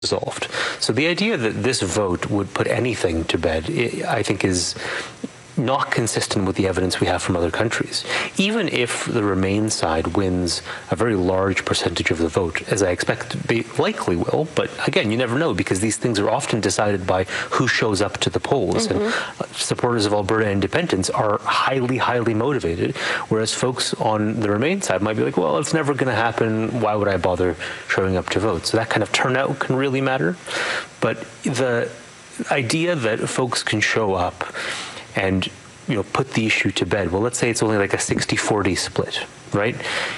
resolved. So the idea that this vote would put anything to bed, I think, is not consistent with the evidence we have from other countries. Even if the Remain side wins a very large percentage of the vote, as I expect they likely will, but again, you never know because these things are often decided by who shows up to the polls. And supporters of Alberta independence are highly, highly motivated, whereas folks on the Remain side might be like, well, it's never going to happen. Why would I bother showing up to vote? So that kind of turnout can really matter. But the idea that folks can show up and put the issue to bed. Well, let's say it's only like a 60-40 split, right?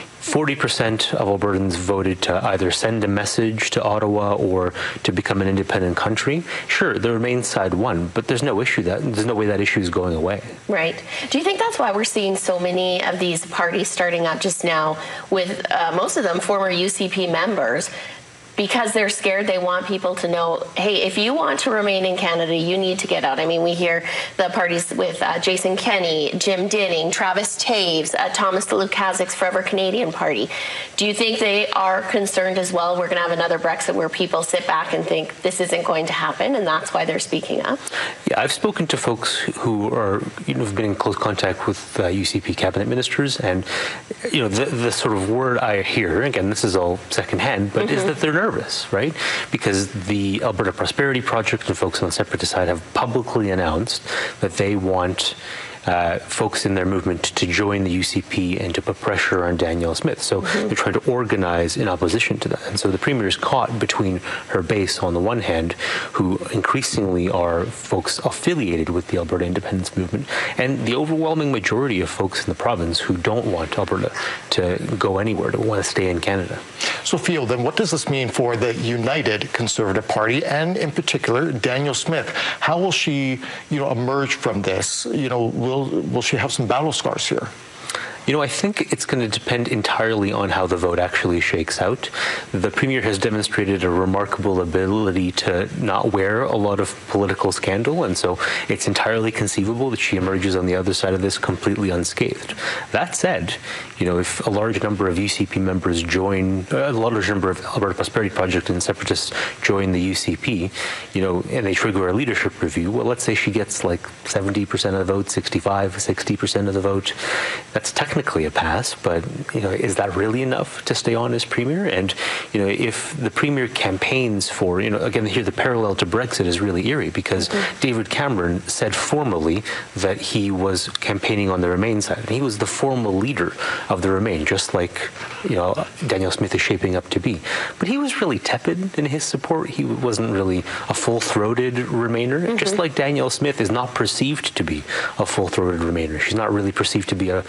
40% of Albertans voted to either send a message to Ottawa or to become an independent country. Sure, the Remain side won, but there's no way that issue is going away. Right. Do you think that's why we're seeing so many of these parties starting up just now with most of them former UCP members? Because they're scared, they want people to know, hey, if you want to remain in Canada, you need to get out. I mean, we hear the parties with Jason Kenney, Jim Dinning, Travis Taves, Thomas Lukaszik's Forever Canadian Party. Do you think they are concerned as well? We're going to have another Brexit where people sit back and think this isn't going to happen, and that's why they're speaking up? Yeah, I've spoken to folks who are, have been in close contact with UCP cabinet ministers, and, the sort of word I hear, again, this is all secondhand, but is that they're nervous, right? Because the Alberta Prosperity Project and folks on the separatist side have publicly announced that they want folks in their movement to join the UCP and to put pressure on Danielle Smith. So they're trying to organize in opposition to that. And so the Premier is caught between her base on the one hand, who increasingly are folks affiliated with the Alberta independence movement, and the overwhelming majority of folks in the province who don't want Alberta to go anywhere, to want to stay in Canada. So, Phil, then what does this mean for the United Conservative Party and, in particular, Danielle Smith? How will she, emerge from this? Will she have some battle scars here? I think it's going to depend entirely on how the vote actually shakes out. The Premier has demonstrated a remarkable ability to not wear a lot of political scandal, and so it's entirely conceivable that she emerges on the other side of this completely unscathed. That said, if a large number of UCP members join, a large number of Alberta Prosperity Project and separatists join the UCP, and they trigger a leadership review, well, let's say she gets like 70% of the vote, 60% of the vote. That's technically a pass, but is that really enough to stay on as Premier? And if the Premier campaigns for, again, here the parallel to Brexit is really eerie because David Cameron said formally that he was campaigning on the Remain side, and he was the formal leader of the Remain, just like Danielle Smith is shaping up to be. But he was really tepid in his support. He wasn't really a full-throated Remainer, just like Danielle Smith is not perceived to be a full-throated Remainer. She's not really perceived to be a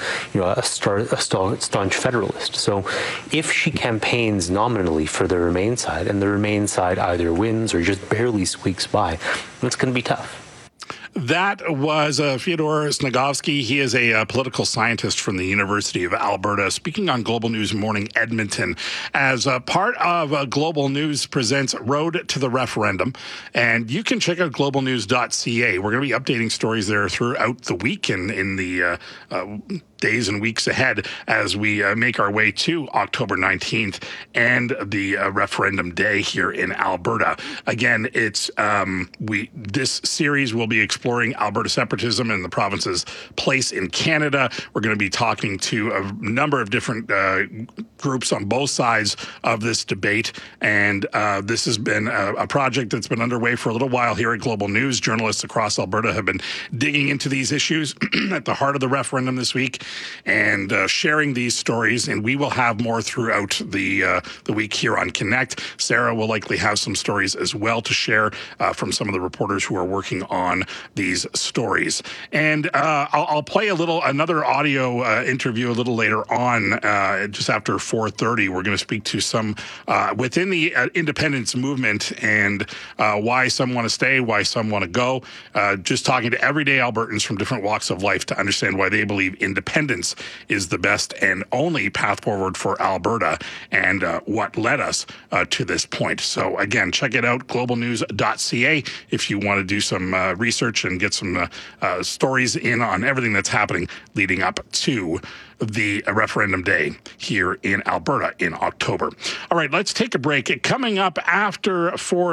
staunch Federalist. So if she campaigns nominally for the Remain side and the Remain side either wins or just barely squeaks by, it's going to be tough. That was Fyodor Snegovsky. He is a political scientist from the University of Alberta, speaking on Global News Morning Edmonton as part of Global News presents Road to the Referendum. And you can check out globalnews.ca. We're going to be updating stories there throughout the week and in the days and weeks ahead as we make our way to October 19th and the referendum day here in Alberta. Again, it's this series will be exploring Alberta separatism and the province's place in Canada. We're going to be talking to a number of different groups on both sides of this debate, and this has been a project that's been underway for a little while here at Global News. Journalists across Alberta have been digging into these issues at the heart of the referendum this week and sharing these stories, and we will have more throughout the week here on Connect. Sarah will likely have some stories as well to share from some of the reporters who are working on these stories. And I'll play another audio interview a little later on, just after 4:30. We're going to speak to some within the independence movement and why some want to stay, why some want to go. Just talking to everyday Albertans from different walks of life to understand why they believe independence independence is the best and only path forward for Alberta, and what led us to this point. So again, check it out, globalnews.ca, if you want to do some research and get some stories in on everything that's happening leading up to the referendum day here in Alberta in October. All right, let's take a break. Coming up after 4